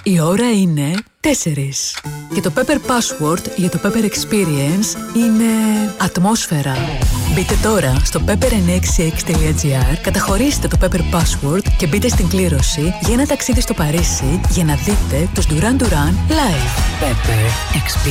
Η ώρα είναι 4. Και το Pepper Password για το Pepper Experience είναι ατμόσφαιρα. Μπείτε τώρα στο pepper966.gr, καταχωρήστε το Pepper Password και μπείτε στην κλήρωση για ένα ταξίδι στο Παρίσι για να δείτε τους Duran Duran live. Pepper Experience.